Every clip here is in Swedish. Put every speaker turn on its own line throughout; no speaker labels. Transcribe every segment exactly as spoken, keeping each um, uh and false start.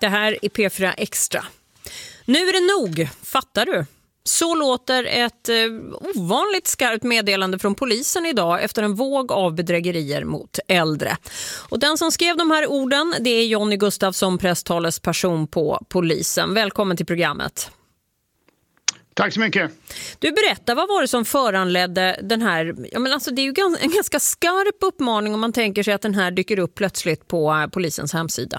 Det här är P fyra Extra. Nu är det nog, fattar du? Så låter ett eh, ovanligt skarpt meddelande från polisen idag efter en våg av bedrägerier mot äldre. Och den som skrev de här orden, det är Jonny Gustafsson, presstalesperson på polisen. Välkommen till programmet.
Tack så mycket.
Du, berättar, vad var det som föranledde den här... Ja, men alltså, det är ju en ganska skarp uppmaning om man tänker sig att den här dyker upp plötsligt på polisens hemsida.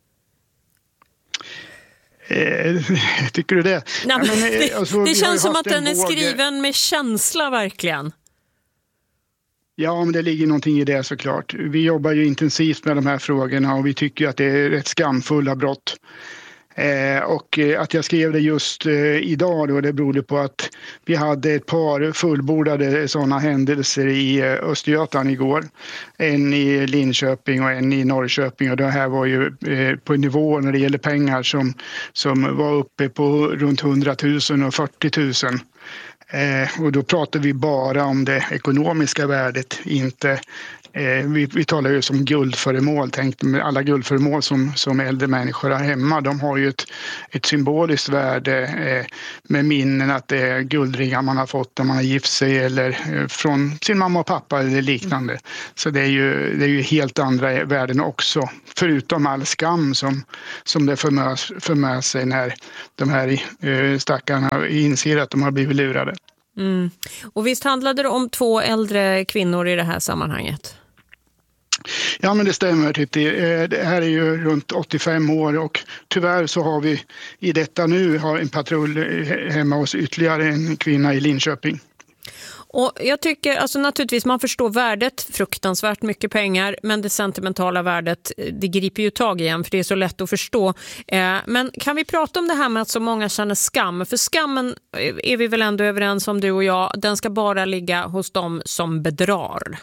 Eh, tycker du det?
Nej, men,
ja, men,
det
alltså,
det känns som att den är
våg...
skriven med känsla verkligen.
Ja, men det ligger någonting i det såklart. Vi jobbar ju intensivt med de här frågorna och vi tycker att det är rätt skamfulla brott. Eh, och att jag skrev det just eh, idag då, det berodde på att vi hade ett par fullbordade sådana händelser i eh, Östergötland igår. En i Linköping och en i Norrköping, och det här var ju eh, på en nivå när det gäller pengar som, som var uppe på runt hundratusen och fyrtiotusen. Eh, och då pratar vi bara om det ekonomiska värdet, inte eh, vi, vi talar ju som guldföremål. Tänk med alla guldföremål som, som äldre människor har hemma, de har ju ett, ett symboliskt värde eh, med minnen att det är guldringar man har fått när man har gift sig eller eh, från sin mamma och pappa eller liknande. Så det är ju, det är ju helt andra värden också, förutom all skam som, som det för med, för med sig när de här eh, stackarna inser att de har blivit lurade.
Mm. Och visst handlade det om två äldre kvinnor i det här sammanhanget?
Ja, men det stämmer, Titti. Det här är ju runt åttiofem år och tyvärr så har vi i detta nu har en patrull hemma hos ytterligare en kvinna i Linköping.
Och jag tycker, alltså naturligtvis man förstår värdet, fruktansvärt mycket pengar, men det sentimentala värdet, det griper ju tag igen för det är så lätt att förstå. Eh, men kan vi prata om det här med att så många känner skam? För skammen är vi väl ändå överens om, du och jag, den ska bara ligga hos dem som bedrar.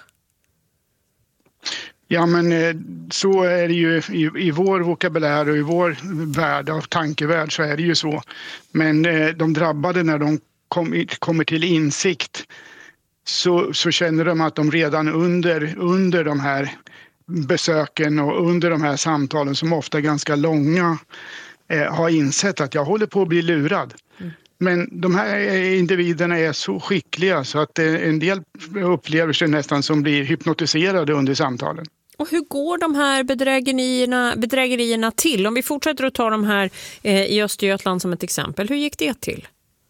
Ja, men så är det ju i, i vår vokabulär och i vår värld av tankevärld, så är det ju så. Men de drabbade, när de kom, kommer till insikt, så, så känner de att de redan under, under de här besöken och under de här samtalen, som ofta är ganska långa, eh, har insett att jag håller på att bli lurad. Mm. Men de här individerna är så skickliga så att en del upplever sig nästan som blir hypnotiserade under samtalen.
Och hur går de här bedrägerierna, bedrägerierna till? Om vi fortsätter att ta de här eh, i Östergötland som ett exempel, hur gick det till?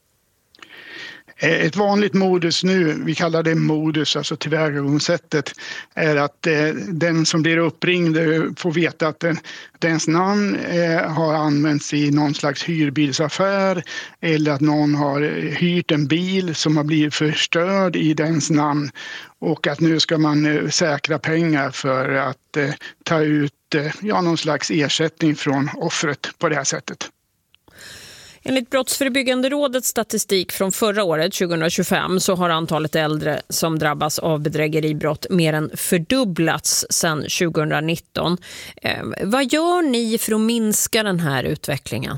Ett vanligt modus nu, vi kallar det modus, alltså tillvägagångssättet, är att eh, den som blir uppringd får veta att den, dens namn eh, har använts i någon slags hyrbilsaffär, eller att någon har hyrt en bil som har blivit förstörd i dens namn, och att nu ska man eh, säkra pengar för att eh, ta ut eh, ja, någon slags ersättning från offret på det här sättet.
Enligt Brottsförebyggande rådets statistik från förra året, tjugohundratjugofem, så har antalet äldre som drabbas av bedrägeribrott mer än fördubblats sedan tjugohundranitton. Eh, vad gör ni för att minska den här utvecklingen?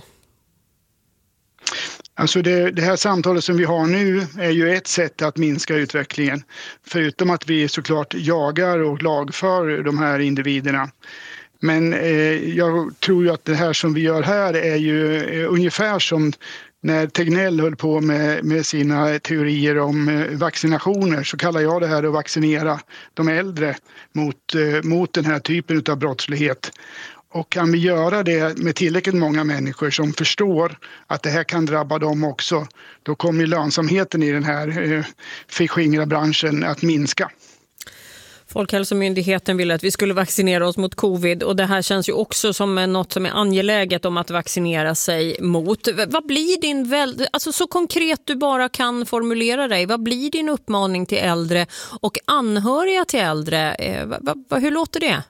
Alltså det, det här samtalet som vi har nu är ju ett sätt att minska utvecklingen. Förutom att vi såklart jagar och lagför de här individerna. Men eh, jag tror ju att det här som vi gör här är ju eh, ungefär som när Tegnell höll på med, med sina teorier om eh, vaccinationer, så kallar jag det här att vaccinera de äldre mot, eh, mot den här typen av brottslighet. Och kan vi göra det med tillräckligt många människor som förstår att det här kan drabba dem också, då kommer lönsamheten i den här eh, förskingrarbranschen att minska.
Folkhälsomyndigheten ville att vi skulle vaccinera oss mot covid, och det här känns ju också som något som är angeläget om att vaccinera sig mot. Vad blir din väl, alltså så konkret du bara kan formulera dig, vad blir din uppmaning till äldre och anhöriga till äldre? Eh, va, va, hur låter det?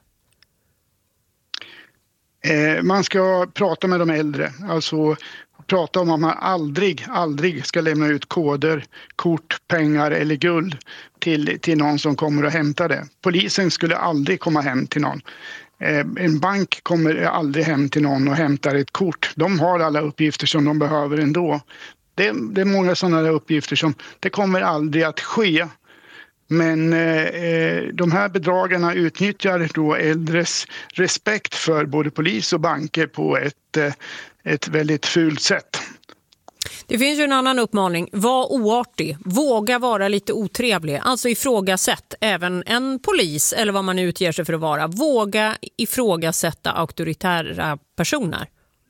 Eh, man ska prata med de äldre, alltså prata om att man aldrig, aldrig ska lämna ut koder, kort, pengar eller guld till, till någon som kommer och hämtar det. Polisen skulle aldrig komma hem till någon. Eh, en bank kommer aldrig hem till någon och hämtar ett kort. De har alla uppgifter som de behöver ändå. Det, det är många sådana uppgifter som det kommer aldrig att ske. Men eh, de här bedragarna utnyttjar då äldres respekt för både polis och banker på ett, eh, ett väldigt fult sätt.
Det finns ju en annan uppmaning. Var oartig. Våga vara lite otrevlig. Alltså ifrågasätt även en polis eller vad man utger sig för att vara. Våga ifrågasätta auktoritära personer.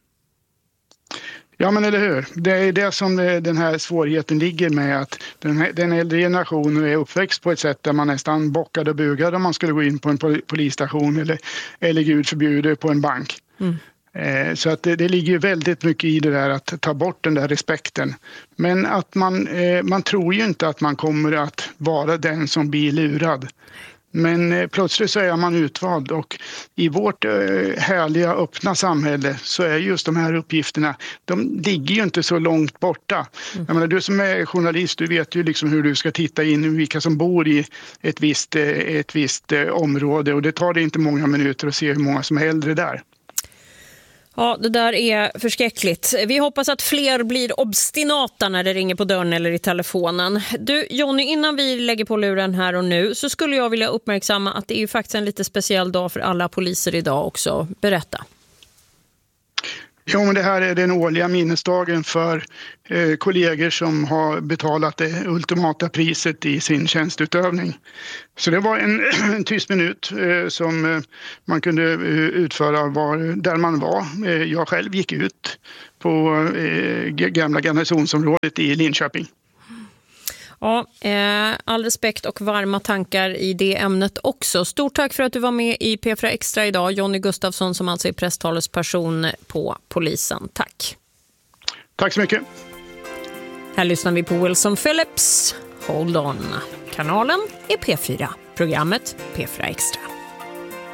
Ja, men eller hur? Det är det som den här svårigheten ligger med, att den, här, den äldre generationen är uppväxt på ett sätt där man nästan bockade och bugade om man skulle gå in på en polisstation eller, eller gud förbjuder på en bank. Mm. Eh, så att det, det ligger ju väldigt mycket i det där att ta bort den där respekten. Men att man, eh, man tror ju inte att man kommer att vara den som blir lurad. Men eh, plötsligt så är man utvald, och i vårt eh, härliga öppna samhälle så är just de här uppgifterna, de ligger ju inte så långt borta. Mm. Jag menar, du som är journalist, du vet ju liksom hur du ska titta in vilka som bor i ett visst, eh, ett visst eh, område, och det tar det inte många minuter att se hur många som är äldre där.
Ja, det där är förskräckligt. Vi hoppas att fler blir obstinata när det ringer på dörren eller i telefonen. Du, Jonny, innan vi lägger på luren här och nu så skulle jag vilja uppmärksamma att det är ju faktiskt en lite speciell dag för alla poliser idag också. Berätta.
Jo, men det här är den årliga minnesdagen för eh, kollegor som har betalat det ultimata priset i sin tjänstutövning. Så det var en, en tyst minut eh, som eh, man kunde eh, utföra var, där man var. Eh, jag själv gick ut på eh, gamla garnisonsområdet i Linköping.
Ja, eh, all respekt och varma tankar i det ämnet också. Stort tack för att du var med i P fyra Extra idag. Jonny Gustafsson som alltså är presstalesperson på polisen. Tack.
Tack så mycket.
Här lyssnar vi på Wilson Phillips. Hold on. Kanalen är P fyra. Programmet P fyra Extra.